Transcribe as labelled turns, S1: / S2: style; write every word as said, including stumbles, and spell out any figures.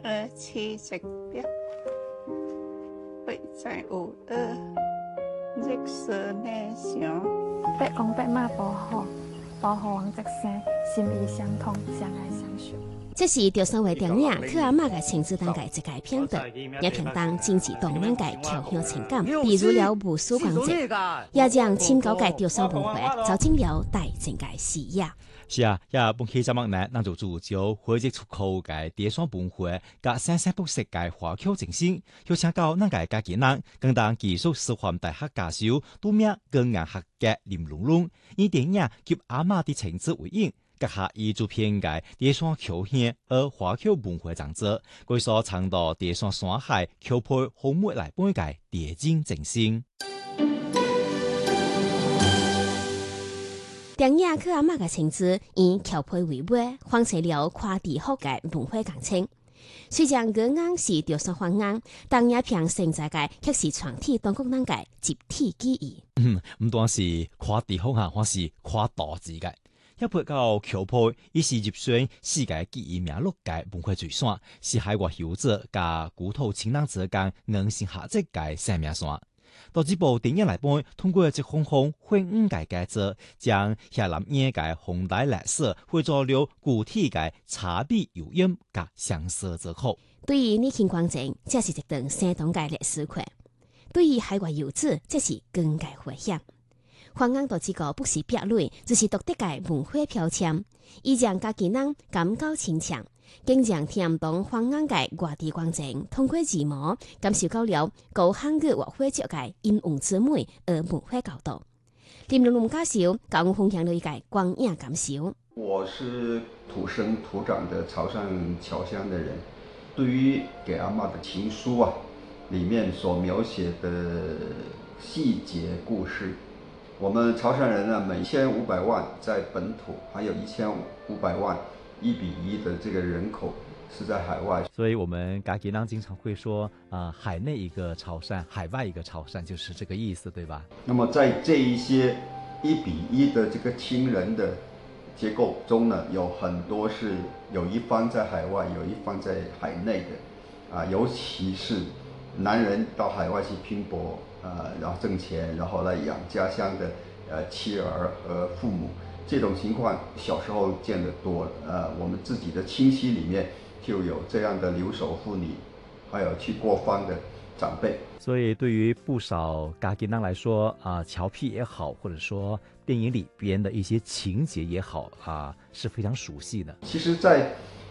S1: 而起直表，会在有的热色内想。
S2: 八公八妈保护，保护王泽生，心意相通，相爱相许。
S3: 这是潮汕话电影《去阿嬷嘅情子》当嘅一改片段，也片当经济动人嘅调香情感，比如了无数光泽，也让深高嘅潮汕文化走进了大众嘅视野。
S4: 是啊，也本期节目呢，咱就聚焦火热出口嘅潮汕文化，甲生生不息嘅华侨精神，邀请到咱嘅家己人，更当技术师范大学教授，拄名高研学嘅林龙龙，以电影《及阿嬷的情子》为引。结合以主片嘅潮汕口香和华侨文化长者，佢所倡导潮汕山海口配红木来本嘅地景精神。
S3: 电影《去阿嬷嘅情子》以口配为尾，放出了跨地方嘅文化感情。虽然歌硬是潮汕方言，但也凭承载嘅却是全体中国人嘅集体记忆。
S4: 嗯，唔单是跨地方啊，或是跨大字嘅。一配到口配，伊是入选世界记忆名录嘅文化遗产，是海外游者加古土亲人之间硬性合作嘅生命线。到这部电影来本，通过一封封混五嘅介绍，将下南野嘅红带历史汇做了具体嘅差别有音加相似之后。
S3: 对于年轻观众，这是一段相当嘅历史课；对于海外游子，这是更加危险。方言到这个不是壁垒，就是独特嘅文化标签，伊让家己人感到亲切，经常听唔懂方言嘅外地观众，通过字幕感受到了高汉语或会节嘅音韵之美而文化角度。林龙龙教授教我分享了一个观影感受。
S5: 我是土生土长的潮汕侨乡的人，对于给阿嬷的情书啊，里面所描写的细节故事。我们潮汕人呢，每一千五百万在本土，还有一千五百万一比一的这个人口是在海外，
S4: 所以我们家己人经常会说啊、呃，海内一个潮汕，海外一个潮汕，就是这个意思，对吧？
S5: 那么在这一些一比一的这个亲人的结构中呢，有很多是有一方在海外，有一方在海内的，啊，尤其是男人到海外去拼搏。呃，然后挣钱，然后来养家乡的呃妻儿和父母，这种情况小时候见得多了。呃，我们自己的亲戚里面就有这样的留守妇女，还有去过方的长辈。
S4: 所以对于不少家己人来说啊，侨癖也好，或者说电影里边的一些情节也好啊，是非常熟悉的。
S5: 其实，在